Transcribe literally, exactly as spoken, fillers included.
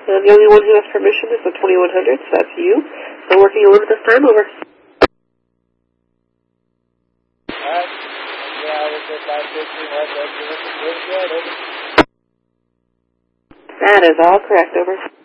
Uh, the only one who has permission is the twenty-one hundred, so that's you. So working a limit this time, over. Alright. Yeah, I was at five fifteen, West Exodus, good, over. That is all correct, over.